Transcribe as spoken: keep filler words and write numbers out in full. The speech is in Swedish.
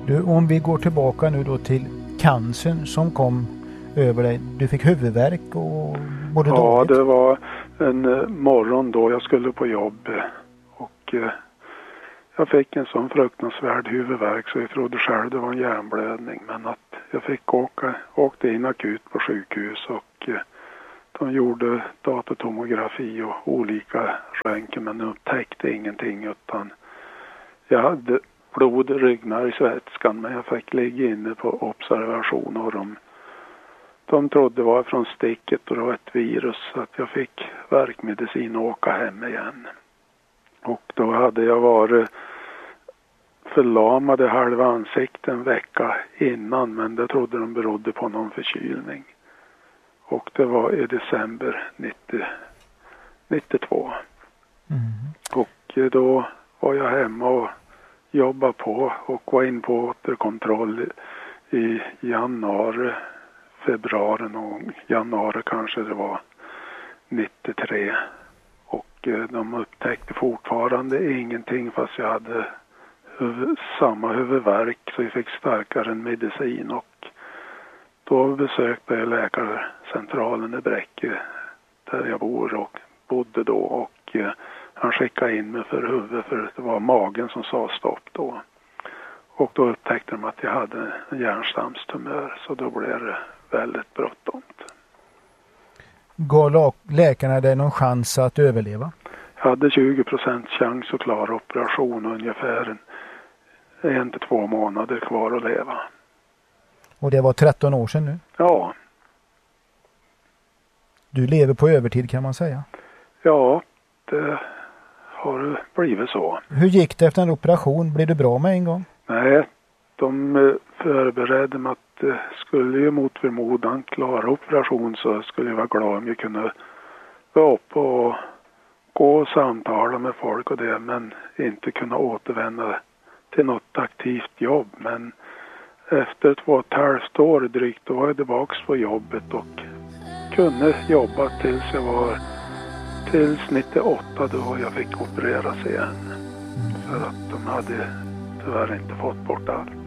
Du, om vi går tillbaka nu då till cancern som kom över dig. Du fick huvudvärk och mådde dåligt. Ja, det var en eh, morgon då jag skulle på jobb och eh, jag fick en sån fruktansvärd huvudvärk så jag trodde själv det var en hjärnblödning. Men att jag fick åka, åkte in akut på sjukhus och eh, de gjorde datatomografi och olika röntgen men upptäckte ingenting utan jag hade blod, ryggmärgsvätskan men jag fick ligga inne på observation och de, de trodde det var från sticket och det var ett virus så att jag fick värkmedicin och åka hem igen. Och då hade jag varit förlamade halva ansiktet en vecka innan men det trodde de berodde på någon förkylning. Och det var i december nittio, nittiotvå. Mm. Och då var jag hemma och jobbade på och var in på återkontroll i januari, februari någon gång. Januari kanske det var nittiotre. Och de upptäckte fortfarande ingenting fast jag hade huvud, samma huvudvärk så jag fick starkare medicin och då besökte jag läkarcentralen i Bräcke där jag bor och bodde då och eh, han skickade in mig för huvudet för det var magen som sa stopp då. Och då upptäckte de att jag hade en hjärnstamstumör så då blev det väldigt bråttom. Gav läkarna dig någon chans att överleva? Jag hade tjugo procent chans att klara operation och ungefär en, en till två månader kvar att leva. Och det var tretton år sedan nu? Ja. Du lever på övertid kan man säga? Ja, det har blivit så. Hur gick det efter en operation? Blev du bra med en gång? Nej, de förberedde mig att det skulle ju mot förmodan klara operation så skulle jag vara glad om jag kunde vara uppe och gå och samtala med folk och det men inte kunna återvända till något aktivt jobb. Men efter två och ett halvt år drygt då var jag tillbaka på jobbet och kunde jobba tills jag var tills nittioåtta då jag fick opereras igen. För att de hade tyvärr inte fått bort allt.